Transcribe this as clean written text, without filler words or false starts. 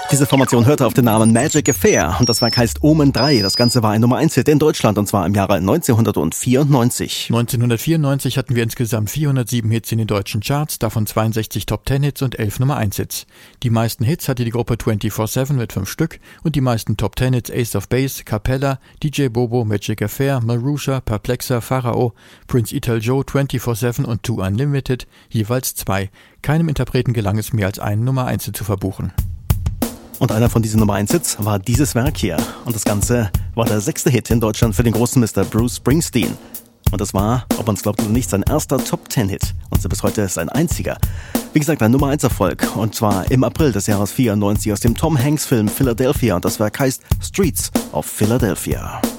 Diese Formation hörte auf den Namen Magic Affair und das Werk heißt Omen 3. Das Ganze war ein Nummer-1-Hit in Deutschland und zwar im Jahre 1994. 1994 hatten wir insgesamt 407 Hits in den deutschen Charts, davon 62 Top-10-Hits und 11 Nummer-1-Hits. Die meisten Hits hatte die Gruppe 24/7 mit 5 Stück und die meisten Top-10-Hits Ace of Base, Capella, DJ Bobo, Magic Affair, Marusha, Perplexer, Pharao, Prince Ital Joe, 24/7 und 2 Unlimited, jeweils 2. Keinem Interpreten gelang es mehr als einen Nummer-1-Hit zu verbuchen. Und einer von diesen Nummer-1-Hits war dieses Werk hier. Und das Ganze war der 6. Hit in Deutschland für den großen Mr. Bruce Springsteen. Und das war, ob man es glaubt oder nicht, sein erster Top-10-Hit. Und bis heute sein einziger. Wie gesagt, ein Nummer-1-Erfolg. Und zwar im April des Jahres 94 aus dem Tom Hanks-Film Philadelphia. Und das Werk heißt Streets of Philadelphia.